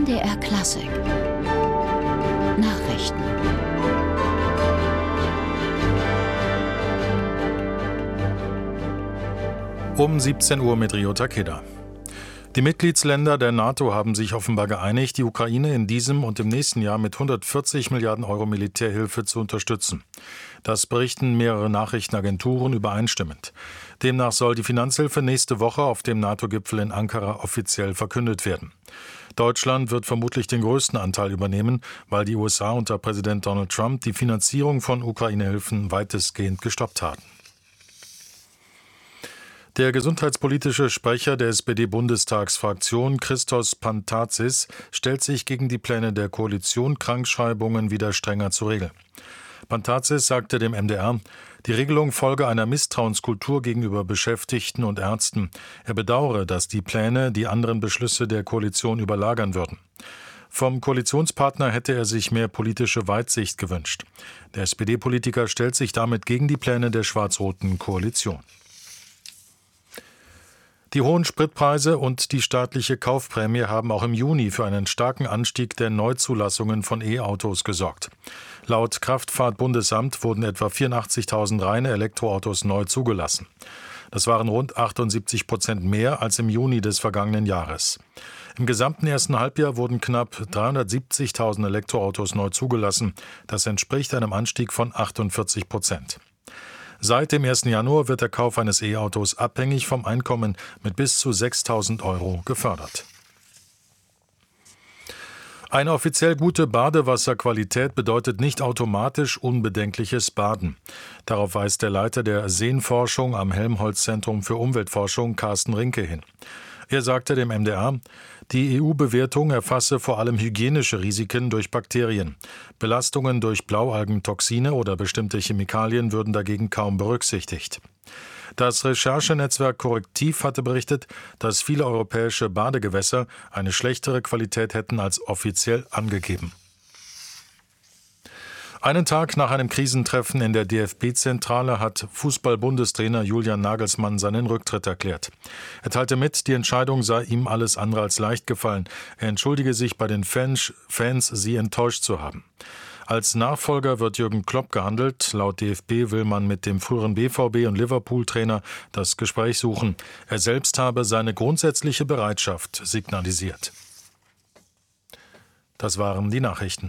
MDR Klassik Nachrichten. Um 17 Uhr mit Rio Takeda. Die Mitgliedsländer der NATO haben sich offenbar geeinigt, die Ukraine in diesem und im nächsten Jahr mit 140 Milliarden Euro Militärhilfe zu unterstützen. Das berichten mehrere Nachrichtenagenturen übereinstimmend. Demnach soll die Finanzhilfe nächste Woche auf dem NATO-Gipfel in Ankara offiziell verkündet werden. Deutschland wird vermutlich den größten Anteil übernehmen, weil die USA unter Präsident Donald Trump die Finanzierung von Ukraine-Hilfen weitestgehend gestoppt haben. Der gesundheitspolitische Sprecher der SPD-Bundestagsfraktion, Christos Pantazis, stellt sich gegen die Pläne der Koalition, Krankschreibungen wieder strenger zu regeln. Pantazis sagte dem MDR, die Regelung folge einer Misstrauenskultur gegenüber Beschäftigten und Ärzten. Er bedauere, dass die Pläne die anderen Beschlüsse der Koalition überlagern würden. Vom Koalitionspartner hätte er sich mehr politische Weitsicht gewünscht. Der SPD-Politiker stellt sich damit gegen die Pläne der schwarz-roten Koalition. Die hohen Spritpreise und die staatliche Kaufprämie haben auch im Juni für einen starken Anstieg der Neuzulassungen von E-Autos gesorgt. Laut Kraftfahrtbundesamt wurden etwa 84.000 reine Elektroautos neu zugelassen. Das waren rund 78% mehr als im Juni des vergangenen Jahres. Im gesamten ersten Halbjahr wurden knapp 370.000 Elektroautos neu zugelassen. Das entspricht einem Anstieg von 48%. Seit dem 1. Januar wird der Kauf eines E-Autos abhängig vom Einkommen mit bis zu 6.000 Euro gefördert. Eine offiziell gute Badewasserqualität bedeutet nicht automatisch unbedenkliches Baden. Darauf weist der Leiter der Seenforschung am Helmholtz-Zentrum für Umweltforschung, Carsten Rinke, hin. Er sagte dem MDR, die EU-Bewertung erfasse vor allem hygienische Risiken durch Bakterien. Belastungen durch Blaualgentoxine oder bestimmte Chemikalien würden dagegen kaum berücksichtigt. Das Recherchenetzwerk Korrektiv hatte berichtet, dass viele europäische Badegewässer eine schlechtere Qualität hätten als offiziell angegeben. Einen Tag nach einem Krisentreffen in der DFB-Zentrale hat Fußball-Bundestrainer Julian Nagelsmann seinen Rücktritt erklärt. Er teilte mit, die Entscheidung sei ihm alles andere als leicht gefallen. Er entschuldige sich bei den Fans, sie enttäuscht zu haben. Als Nachfolger wird Jürgen Klopp gehandelt. Laut DFB will man mit dem früheren BVB- und Liverpool-Trainer das Gespräch suchen. Er selbst habe seine grundsätzliche Bereitschaft signalisiert. Das waren die Nachrichten.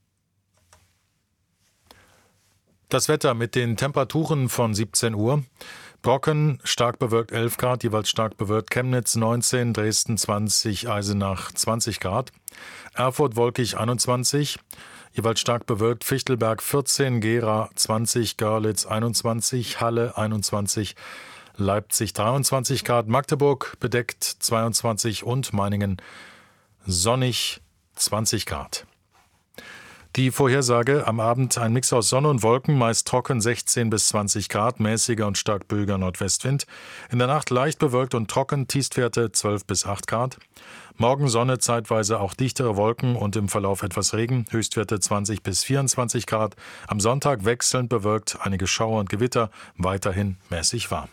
Das Wetter mit den Temperaturen von 17 Uhr. Brocken, stark bewölkt 11 Grad, jeweils stark bewölkt Chemnitz 19, Dresden 20, Eisenach 20 Grad. Erfurt wolkig 21, jeweils stark bewölkt Fichtelberg 14, Gera 20, Görlitz 21, Halle 21, Leipzig 23 Grad, Magdeburg bedeckt 22 und Meiningen sonnig 20 Grad. Die Vorhersage: am Abend ein Mix aus Sonne und Wolken, meist trocken 16 bis 20 Grad, mäßiger und stark böiger Nordwestwind. In der Nacht leicht bewölkt und trocken, Tiefstwerte 12 bis 8 Grad. Morgen Sonne, zeitweise auch dichtere Wolken und im Verlauf etwas Regen, Höchstwerte 20 bis 24 Grad. Am Sonntag wechselnd bewölkt, einige Schauer und Gewitter, weiterhin mäßig warm.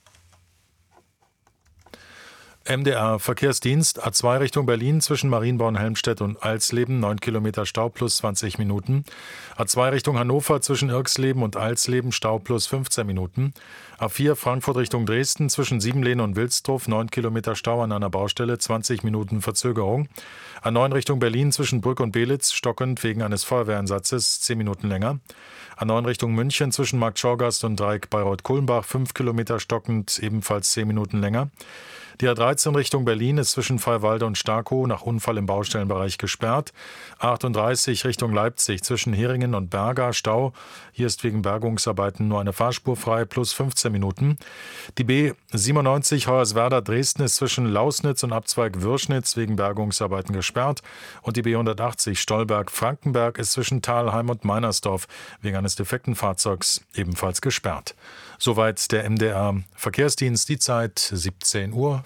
MDR Verkehrsdienst, A2 Richtung Berlin zwischen Marienborn-Helmstedt und Alsleben, 9 Kilometer Stau plus 20 Minuten. A2 Richtung Hannover zwischen Irxleben und Alsleben, Stau plus 15 Minuten. A4 Frankfurt Richtung Dresden zwischen Siebenlehne und Wilsdruff, 9 Kilometer Stau an einer Baustelle, 20 Minuten Verzögerung. A9 Richtung Berlin zwischen Brück und Belitz, stockend wegen eines Feuerwehreinsatzes, 10 Minuten länger. A9 Richtung München zwischen Markt Schorgast und Dreieck Bayreuth-Kulmbach, 5 Kilometer stockend, ebenfalls 10 Minuten länger. Die A13 Richtung Berlin ist zwischen Freiwalde und Starkow nach Unfall im Baustellenbereich gesperrt. A38 Richtung Leipzig zwischen Heringen und Berga, Stau. Hier ist wegen Bergungsarbeiten nur eine Fahrspur frei, plus 15 Minuten. Die B97 Hoyerswerda Dresden ist zwischen Lausnitz und Abzweig Würschnitz wegen Bergungsarbeiten gesperrt. Und die B180 Stolberg-Frankenberg ist zwischen Thalheim und Meinersdorf wegen eines defekten Fahrzeugs ebenfalls gesperrt. Soweit der MDR Verkehrsdienst, die Zeit 17:05 Uhr.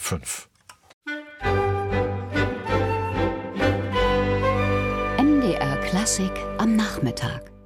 MDR Klassik am Nachmittag.